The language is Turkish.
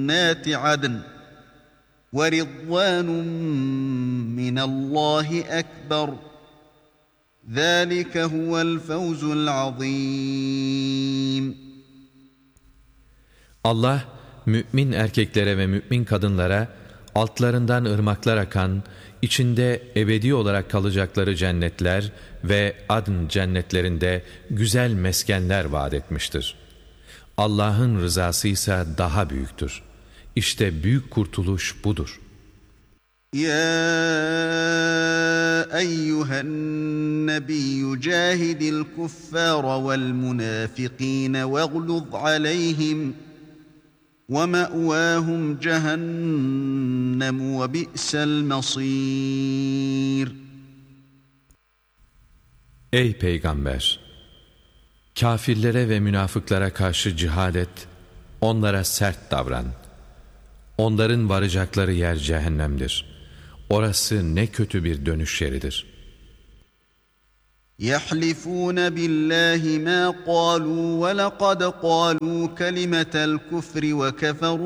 جنات عدن ورضوان من الله أكبر ذلك هو الفوز العظيم. Allah, mümin erkeklere ve mümin kadınlara altlarından ırmaklar akan, içinde ebedi olarak kalacakları cennetler ve adn cennetlerinde güzel meskenler vaat etmiştir. Allah'ın rızası ise daha büyüktür. İşte büyük kurtuluş budur. Ya eyyühen nebiyyü cahidil kuffara vel münafikîne vegluz aleyhim وَمَأْوَاهُمْ جَهَنَّمُ وَبِئْسَ الْمَصِيرُ. Ey Peygamber! Kâfirlere ve münafıklara karşı cihad et, onlara sert davran. Onların varacakları yer cehennemdir. Orası ne kötü bir dönüş yeridir. يَحْلِفُونَ بِاللّٰهِ مَا قَالُوا وَلَقَدْ قَالُوا كَلِمَةَ الْكُفْرِ وَكَفَرُوا